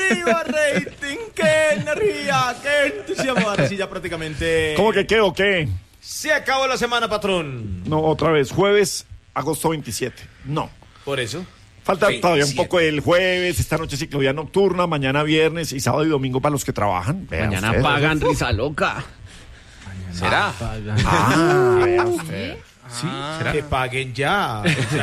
¡Viva rating! ¡Qué energía! ¡Qué entusiasmo! Ahora sí, ya prácticamente... ¿Cómo que qué o qué? Se acabó la semana, patrón. No, otra vez, jueves, agosto 27. No. Por eso. Falta Sí, todavía un 7. poco el jueves, esta noche ciclovía nocturna, mañana viernes y sábado y domingo para los que trabajan. Vea Mañana usted. pagan risa loca. ¿Será? Vea usted. Sí, que paguen ya.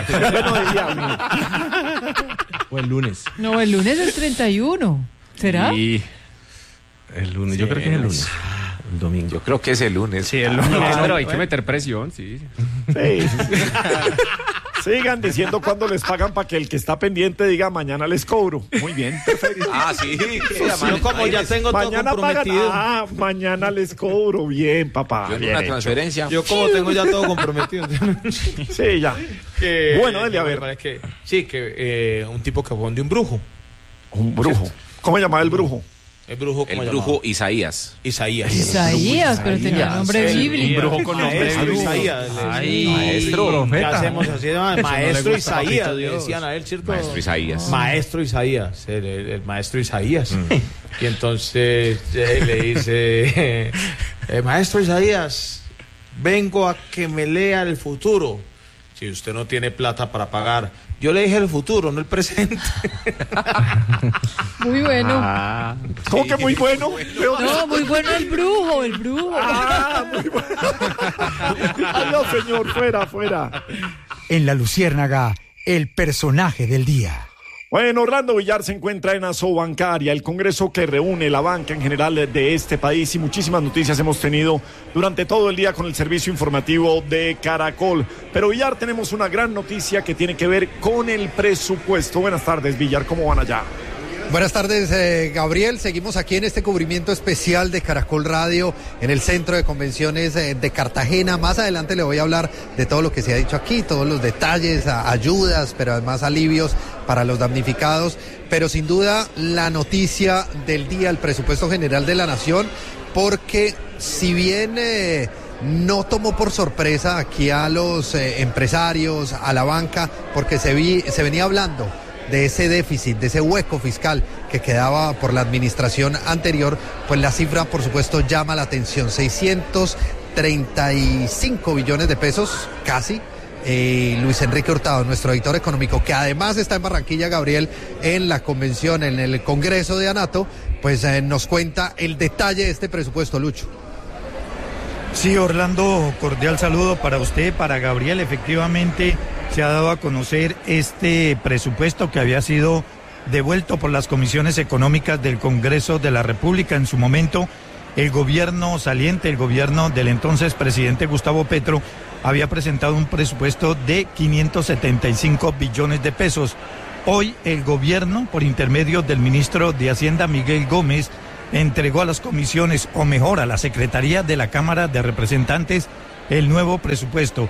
O el lunes. No, el lunes es 31. ¿Será? Y el lunes, yo creo que es el lunes. El domingo. Yo creo que es el lunes. Sí, el lunes, pero hay que meter presión, sí. Sí. Sigan diciendo cuándo les pagan para que el que está pendiente diga mañana les cobro. Muy bien, perfecto. Ah, sí. Yo como ya tengo todo Mañana pagan. comprometido. Mañana les cobro. Bien, papá. Yo en Bien una hecho. transferencia. Yo como tengo ya todo comprometido. Sí, ya. Bueno, dele a ver. Que un tipo que fue de un brujo. Un brujo. ¿Cómo se llamaba el brujo? El brujo, ¿cómo El llamaba? brujo Isaías. Isaías, pero tenía nombre bíblico. brujo con nombre Maestro bíblico. Isaías. Ay, maestro. ¿Qué hacemos así? Maestro gusta, Isaías, papito le Dios. decían a él, ¿cierto? Maestro Isaías. Maestro Isaías, el maestro Isaías. Y entonces le dice, maestro Isaías, vengo a que me lea el futuro. Si usted no tiene plata para pagar, yo le dije el futuro, no el presente. Muy bueno. ¿Cómo que muy bueno? No, muy bueno el brujo, el brujo. Muy bueno. Adiós, señor, fuera. En La Luciérnaga, el personaje del día. Bueno, Orlando Villar se encuentra en Asobancaria, el congreso que reúne la banca en general de este país, y muchísimas noticias hemos tenido durante todo el día con el servicio informativo de Caracol. Pero Villar, tenemos una gran noticia que tiene que ver con el presupuesto. Buenas tardes, Villar, ¿cómo van allá? Buenas tardes, Gabriel. Seguimos aquí en este cubrimiento especial de Caracol Radio en el Centro de Convenciones de Cartagena. Más adelante le voy a hablar de todo lo que se ha dicho aquí, todos los detalles, ayudas, pero además alivios para los damnificados. Pero sin duda la noticia del día, el presupuesto general de la Nación, porque si bien no tomó por sorpresa aquí a los empresarios, a la banca, porque se venía hablando de ese déficit, de ese hueco fiscal que quedaba por la administración anterior, pues la cifra, por supuesto, llama la atención. 635 billones de pesos, casi. Luis Enrique Hurtado, nuestro editor económico, que además está en Barranquilla, Gabriel, en la convención, en el Congreso de ANATO, pues nos cuenta el detalle de este presupuesto, Lucho. Sí, Orlando, cordial saludo para usted, para Gabriel. Efectivamente, se ha dado a conocer este presupuesto que había sido devuelto por las comisiones económicas del Congreso de la República. En su momento, el gobierno saliente, el gobierno del entonces presidente Gustavo Petro, había presentado un presupuesto de 575 billones de pesos. Hoy el gobierno, por intermedio del ministro de Hacienda, Miguel Gómez, entregó a las comisiones, o mejor, a la Secretaría de la Cámara de Representantes, el nuevo presupuesto.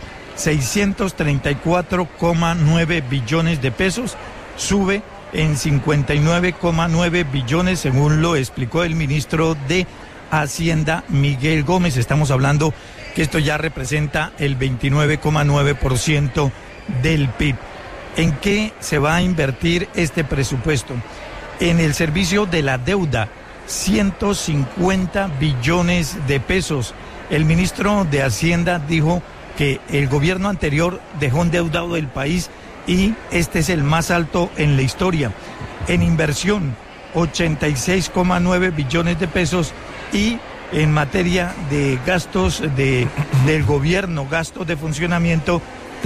634,9 billones de pesos, sube en 59,9 billones, según lo explicó el ministro de Hacienda, Miguel Gómez. Estamos hablando que esto ya representa el 29,9% del PIB. ¿En qué se va a invertir este presupuesto? En el servicio de la deuda, 150 billones de pesos. El ministro de Hacienda dijo que el gobierno anterior dejó endeudado el país y este es el más alto en la historia. En inversión, 86,9 billones de pesos, y en materia de gastos del gobierno, gastos de funcionamiento,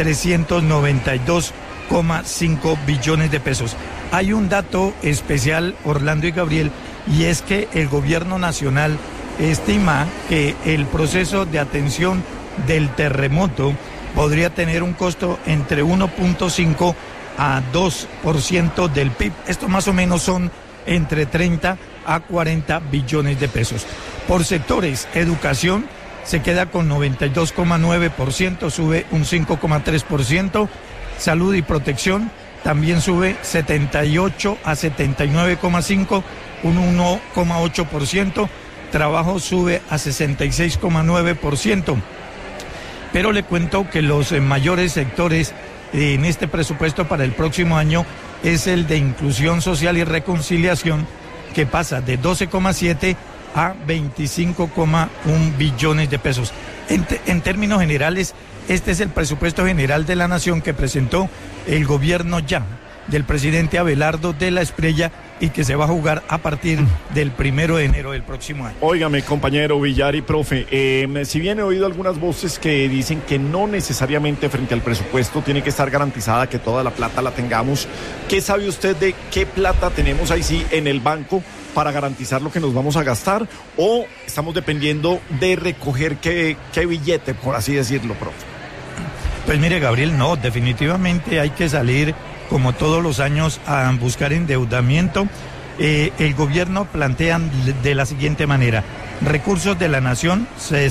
392,5 billones de pesos. Hay un dato especial, Orlando y Gabriel, y es que el gobierno nacional estima que el proceso de atención del terremoto podría tener un costo entre 1.5 a 2% del PIB. Esto más o menos son entre 30 a 40 billones de pesos. Por sectores, educación se queda con 92,9%, sube un 5,3%. Salud y protección también sube 78 a 79,5%, un 1,8%. Trabajo sube a 66,9%. Pero le cuento que los mayores sectores en este presupuesto para el próximo año es el de inclusión social y reconciliación, que pasa de 12,7 a 25,1 billones de pesos. En términos generales, este es el presupuesto general de la nación que presentó el gobierno ya del presidente Abelardo de la Espriella y que se va a jugar a partir del 1 de enero del próximo año. Óigame, compañero Villar y profe, si bien he oído algunas voces que dicen que no necesariamente frente al presupuesto tiene que estar garantizada que toda la plata la tengamos, ¿qué sabe usted de qué plata tenemos ahí sí en el banco para garantizar lo que nos vamos a gastar? ¿O estamos dependiendo de recoger qué billete, por así decirlo, profe? Pues mire, Gabriel, no, definitivamente hay que salir como todos los años a buscar endeudamiento. El gobierno plantea de la siguiente manera: recursos de la nación,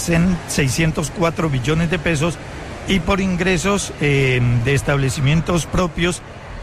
604 billones de pesos, y por ingresos de establecimientos propios,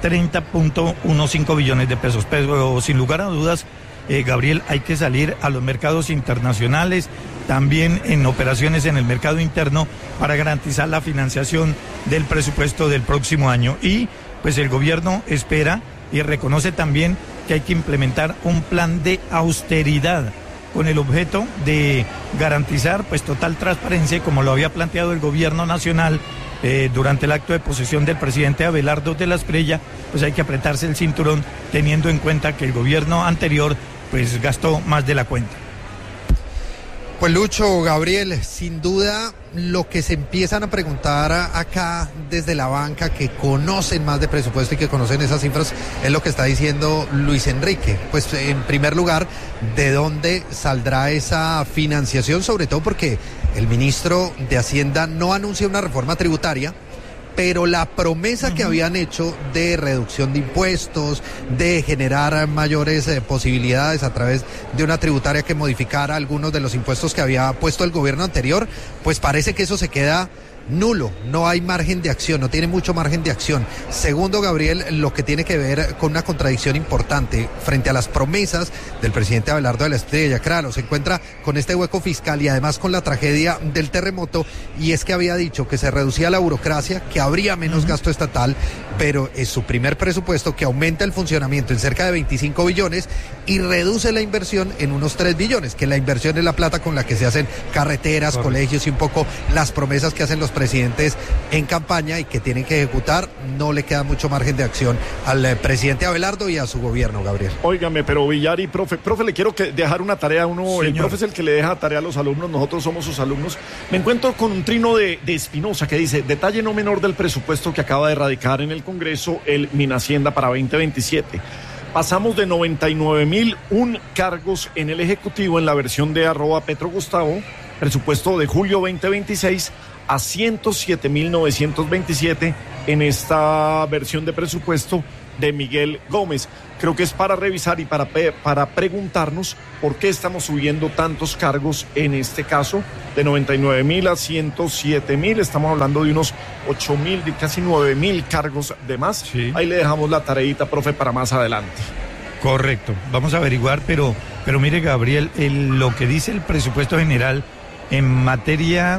30.15 billones de pesos. Pero sin lugar a dudas, Gabriel, hay que salir a los mercados internacionales, también en operaciones en el mercado interno, para garantizar la financiación del presupuesto del próximo año. Y pues el gobierno espera y reconoce también que hay que implementar un plan de austeridad con el objeto de garantizar pues total transparencia, como lo había planteado el gobierno nacional durante el acto de posesión del presidente Abelardo de la Espriella. Pues hay que apretarse el cinturón, teniendo en cuenta que el gobierno anterior pues gastó más de la cuenta. Pues Lucho, Gabriel, sin duda lo que se empiezan a preguntar acá desde la banca, que conocen más de presupuesto y que conocen esas cifras, es lo que está diciendo Luis Enrique. Pues en primer lugar, ¿de dónde saldrá esa financiación? Sobre todo porque el ministro de Hacienda no anuncia una reforma tributaria, pero la promesa que habían hecho de reducción de impuestos, de generar mayores posibilidades a través de una tributaria que modificara algunos de los impuestos que había puesto el gobierno anterior, pues parece que eso se queda nulo, no hay margen de acción, no tiene mucho margen de acción. Segundo, Gabriel, lo que tiene que ver con una contradicción importante frente a las promesas del presidente Abelardo de la Espriella. Claro, se encuentra con este hueco fiscal y además con la tragedia del terremoto, y es que había dicho que se reducía la burocracia, que habría menos gasto estatal, pero es su primer presupuesto que aumenta el funcionamiento en cerca de 25 billones y reduce la inversión en unos 3 billones, que la inversión es la plata con la que se hacen carreteras, correcto, colegios y un poco las promesas que hacen los presidentes en campaña y que tienen que ejecutar. No le queda mucho margen de acción al presidente Abelardo y a su gobierno, Gabriel. Óigame, pero Villar y profe, le quiero dejar una tarea a uno. Señor. El profe es el que le deja tarea a los alumnos, nosotros somos sus alumnos. Me encuentro con un trino de Espinosa que dice: detalle no menor del presupuesto que acaba de radicar en el Congreso el Minhacienda para 2027. Pasamos de 99.001 cargos en el Ejecutivo en la versión de @PetroGustavo, presupuesto de julio 2026, a 107.927 en esta versión de presupuesto de Miguel Gómez. Creo que es para revisar y para preguntarnos por qué estamos subiendo tantos cargos en este caso, de 99.000 a 107.000, estamos hablando de unos 8.000, de casi 9.000 cargos de más. Sí. Ahí le dejamos la tareita, profe, para más adelante. Correcto, vamos a averiguar, pero mire, Gabriel, lo que dice el presupuesto general en materia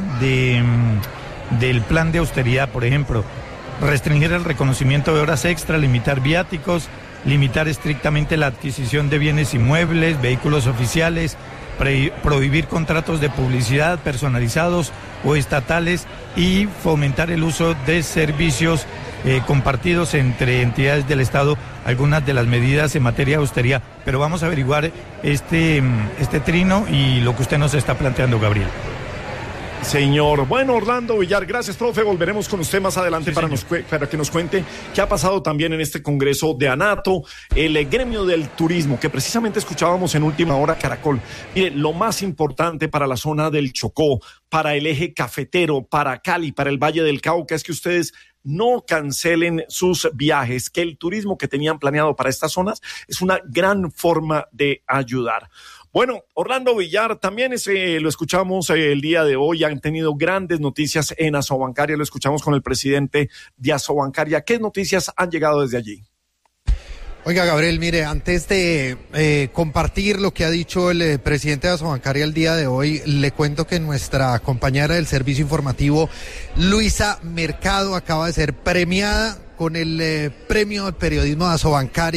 del plan de austeridad, por ejemplo, restringir el reconocimiento de horas extra, limitar viáticos, limitar estrictamente la adquisición de bienes inmuebles, vehículos oficiales, prohibir contratos de publicidad personalizados o estatales y fomentar el uso de servicios compartidos entre entidades del Estado, algunas de las medidas en materia de austeridad. Pero vamos a averiguar este trino y lo que usted nos está planteando, Gabriel. Señor, bueno, Orlando Villar, gracias, profe, volveremos con usted más adelante, sí, para que nos cuente qué ha pasado también en este congreso de ANATO, el gremio del turismo, que precisamente escuchábamos en Última Hora Caracol. Mire, lo más importante para la zona del Chocó, para el eje cafetero, para Cali, para el Valle del Cauca, es que ustedes no cancelen sus viajes, que el turismo que tenían planeado para estas zonas es una gran forma de ayudar. Bueno, Orlando Villar, también lo escuchamos el día de hoy, han tenido grandes noticias en Asobancaria, lo escuchamos con el presidente de Asobancaria. ¿Qué noticias han llegado desde allí? Oiga, Gabriel, mire, antes de compartir lo que ha dicho el presidente de Asobancaria el día de hoy, le cuento que nuestra compañera del servicio informativo, Luisa Mercado, acaba de ser premiada con el premio de periodismo de Asobancaria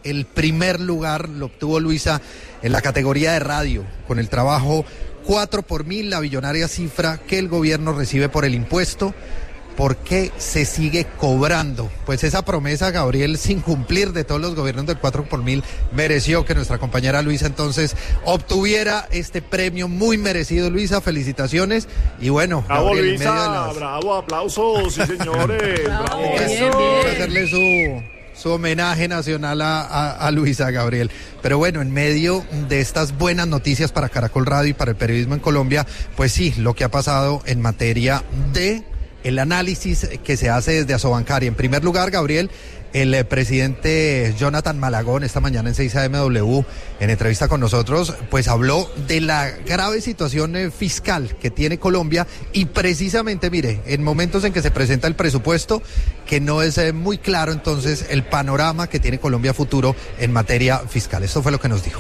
el primer lugar lo obtuvo Luisa en la categoría de radio, con el trabajo 4 por 1000, la billonaria cifra que el gobierno recibe por el impuesto. ¿Por qué se sigue cobrando? Pues esa promesa, Gabriel, sin cumplir de todos los gobiernos del 4 por 1000, mereció que nuestra compañera Luisa entonces obtuviera este premio muy merecido. Luisa, felicitaciones. Y bueno, bravo, Gabriel, Luisa, en medio de las... bravo, aplausos, sí señores. Bravo. Bien, Eso, bien. hacerle su homenaje nacional a Luisa, Gabriel. Pero bueno, en medio de estas buenas noticias para Caracol Radio y para el periodismo en Colombia, pues sí, lo que ha pasado en materia de el análisis que se hace desde Asobancaria. En primer lugar, Gabriel, el presidente Jonathan Malagón, esta mañana en 6AMW, en entrevista con nosotros, pues habló de la grave situación fiscal que tiene Colombia y precisamente, mire, en momentos en que se presenta el presupuesto, que no es muy claro entonces el panorama que tiene Colombia futuro en materia fiscal. Esto fue lo que nos dijo.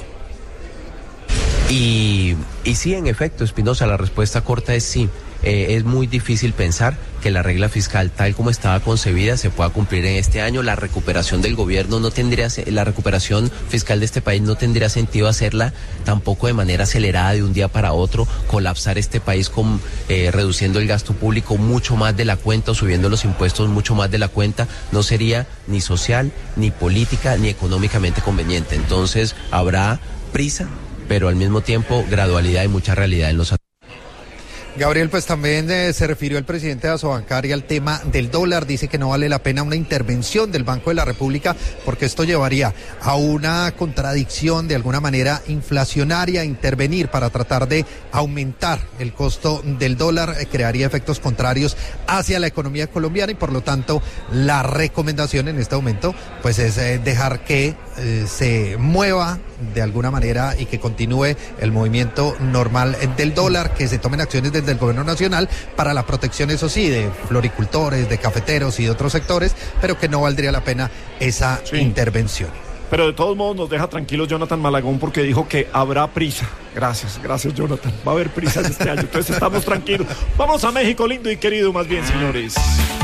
Y sí, en efecto, Espinosa, la respuesta corta es sí. Es muy difícil pensar que la regla fiscal tal como estaba concebida se pueda cumplir en este año. La recuperación del gobierno la recuperación fiscal de este país no tendría sentido hacerla tampoco de manera acelerada de un día para otro, colapsar este país reduciendo el gasto público mucho más de la cuenta o subiendo los impuestos mucho más de la cuenta. No sería ni social, ni política, ni económicamente conveniente. Entonces habrá prisa, pero al mismo tiempo gradualidad y mucha realidad en los. Gabriel, pues también se refirió el presidente de Asobancaria al tema del dólar. Dice que no vale la pena una intervención del Banco de la República porque esto llevaría a una contradicción de alguna manera inflacionaria. Intervenir para tratar de aumentar el costo del dólar crearía efectos contrarios hacia la economía colombiana y por lo tanto la recomendación en este momento pues es dejar que se mueva de alguna manera y que continúe el movimiento normal del dólar, que se tomen acciones desde el gobierno nacional para la protección, eso sí, de floricultores, de cafeteros y de otros sectores, pero que no valdría la pena esa intervención. Pero de todos modos nos deja tranquilos Jonathan Malagón porque dijo que habrá prisa. Gracias Jonathan. Va a haber prisa este año, entonces estamos tranquilos. Vamos a México, lindo y querido, más bien, señores.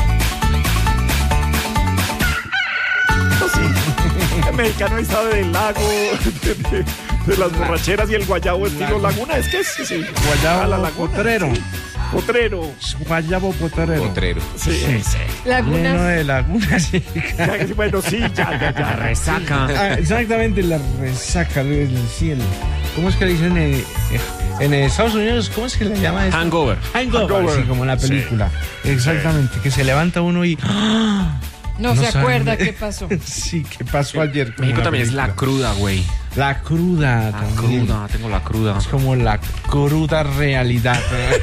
El mexicano ahí sabe del lago, de las borracheras y el guayabo estilo laguna. Es que es sí. Guayabo la laguna, potrero. Sí. Potrero. Guayabo potrero. Sí. Lagunas. Lleno de lagunas. Sí. Bueno, sí, ya. La resaca. Exactamente, la resaca del cielo. ¿Cómo es que dicen en Estados Unidos? ¿Cómo es que le llama eso? Hangover. Sí, como la película. Sí. Exactamente, que se levanta uno y... No se acuerda qué pasó. Sí, qué pasó ayer. México también es la cruda, güey. La cruda también. Tengo la cruda. Es como la cruda realidad.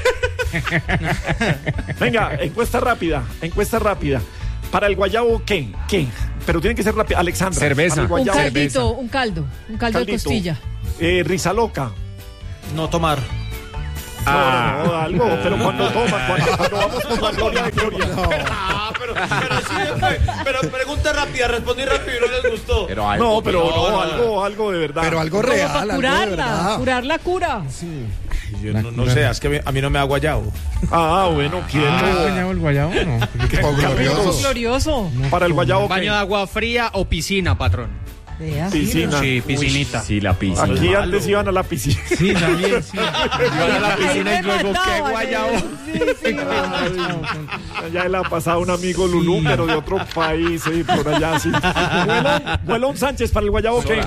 Venga, encuesta rápida. Para el guayabo, ¿qué? Pero tiene que ser rápido. Alexandra. Cerveza. Un caldito, un caldo de costilla. Risa loca. No tomar. No, algo, pero cuando vamos por la gloria de Gloria. Pero pregunta rápida, respondí rápido y no les gustó. Pero algo de verdad. Pero algo real, para curarla, curar la cura. Sí. Yo no sé, es que a mí no me da guayabo. Bueno, ¿quién? ¿El guayabo no? Glorioso. Para el guayabo, ¿baño de agua fría o piscina, patrón? Piscina. Sí, piscinita. Sí, la piscina. Aquí antes iban a la piscina. Sí, también, sí. Iban a la piscina y luego, ¿qué guayabo? Ya le ha pasado un amigo Lulú, pero de otro país, por allá, sí. Huelón Sánchez, para el guayabo, ¿qué?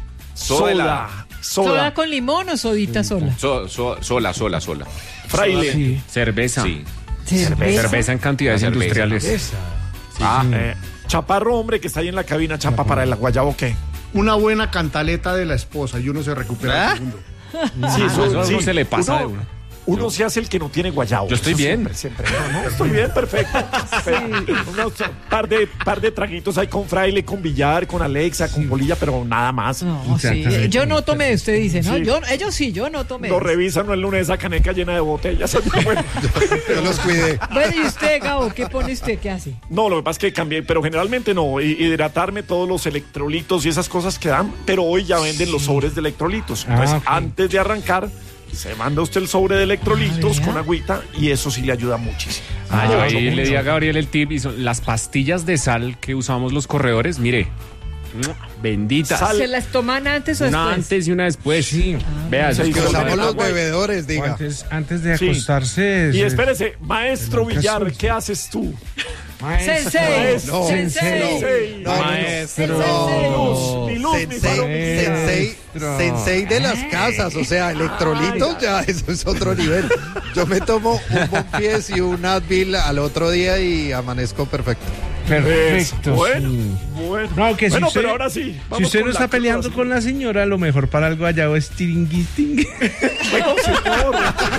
¿Soda con limón o sodita sola? Sola. Fraile. Sí. Cerveza. Sí. Cerveza en cantidades industriales. Chaparro, hombre, que está ahí en la cabina, Chapa, para el guayabo, ¿qué? Una buena cantaleta de la esposa y uno se recupera el segundo. Sí, eso se le pasa de uno. Uno se hace el que no tiene guayabo. Yo estoy bien. Siempre. No, estoy bien, perfecto. Unos par de traguitos ahí con Fraile, con Villar, con Alexa, con Bolilla, pero nada más. No, sí. Yo no tomé, usted dice, ¿no? Sí. Yo no tomé. Lo revisan el lunes esa caneca llena de botellas. Yo los cuidé. Bueno, ¿y usted, Gabo, qué pone usted? ¿Qué hace? No, lo que pasa es que cambié, pero generalmente no. Hidratarme todos los electrolitos y esas cosas que dan, pero hoy ya venden los sobres de electrolitos. Entonces, antes de arrancar, se manda usted el sobre de electrolitos con agüita y eso sí le ayuda muchísimo. Yo ahí le di a Gabriel el tip y son las pastillas de sal que usamos los corredores, mire, benditas. ¿Se las toman antes o Una después? antes y una después. Sí. Vea, Se Que hizo somos la- los bebedores, diga. Antes de Sí. acostarse. Y espérese, maestro Nunca Villar, supe. ¿qué haces tú? Sensei. No, Sensei. no, Ni luz, ni luz, ni Sensei, sensei de las casas, o sea, electrolitos ya, eso es otro nivel. Yo me tomo un Bonfies y un Advil al otro día y amanezco perfecto. Perfecto. Bueno, sí. bueno. No, que si Bueno, usted, pero ahora sí. si vamos usted con no la está peleando clase. con la señora, lo mejor para el guayabo es tiringuiting. Bueno, señor.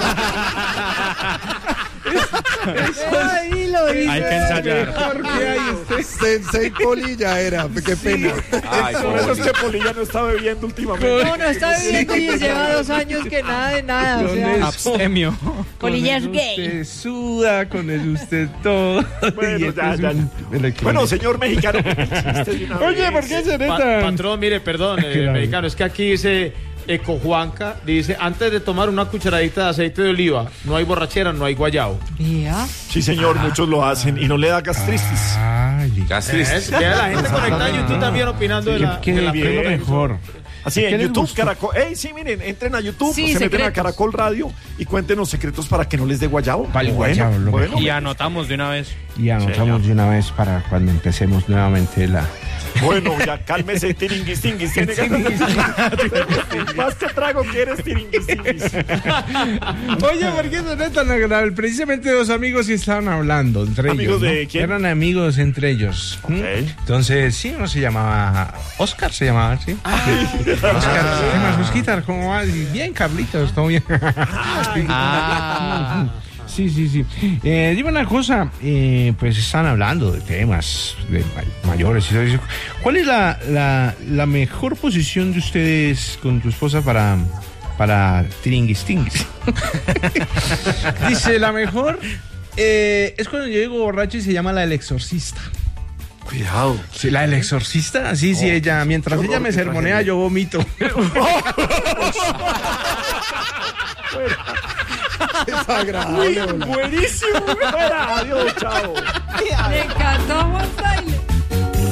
Ahí lo hice. Hay que ensayar. Sensei Poli ya era, qué pena. Ay, Por eso es Poli. que Poli ya no está bebiendo últimamente. No, no está viviendo y lleva 2 años que nada de nada. O sea, Abstemio. Polilla es Con gay. eso usted suda, con eso usted todo. Bueno, Y este ya, es ya. un electrónico. Bueno, señor mexicano. chiste de una Oye, vez. ¿por qué seré tan...? Patrón, mire, perdón, Claro. mexicano, es que aquí dice Eco Juanca, dice, antes de tomar una cucharadita de aceite de oliva, no hay borrachera, no hay guayabo. Vea. Sí, señor, muchos lo hacen y no le da gastritis. Ay, Vea la gente conectada en YouTube también opinando de la... ¿qué de la es lo mejor? Así ¿Qué en les YouTube, gustó? Caracol. Ey, sí, miren, entren a YouTube, Sí, se meten a secretos. Caracol Radio y cuéntenos secretos para que no les dé guayabo. Para el guayabo, lo bueno. Y anotamos de una vez. Y anotamos de una vez para cuando empecemos nuevamente la... Bueno, ya cálmese, tiringuistinguis. Tiene más que trago que eres tiringuistinguis. Oye, ¿por qué no es tan agradable? Precisamente 2 amigos que estaban hablando entre ¿Amigos ellos. ¿no? de quién? Eran amigos entre ellos. ¿Mm? Entonces, sí, uno se llamaba Oscar, se llamaba, ¿sí? Oscar, ¿qué más, Osquitar? ¿Cómo va? Bien, Carlitos, todo bien. Sí, sí, sí. Dime una cosa, pues están hablando de temas de mayores y todo eso. ¿Cuál es la mejor posición de ustedes con tu esposa para tiringuistinguis? Dice, la mejor es cuando yo llego borracho y se llama la del exorcista. Cuidado. Sí, la del exorcista, sí, sí, ella, mientras ella me sermonea, yo vomito. Desagradable. Buenísimo. Fuera. Adiós, chao. Le encantó Juan Taylor.